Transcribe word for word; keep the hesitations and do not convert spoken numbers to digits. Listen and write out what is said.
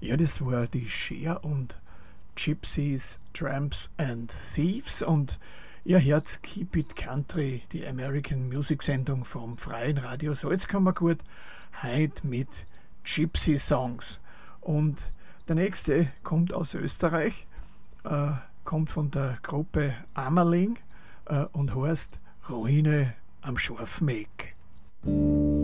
Ja, das war die Cher und Gypsies, Tramps and Thieves und ihr hört Keep It Country, die American Music Sendung vom Freien Radio Salzkammergut, heute mit Gypsy Songs. Und der nächste kommt aus Österreich, äh, kommt von der Gruppe Amerling äh, und heißt Ruine am Scharfmeck.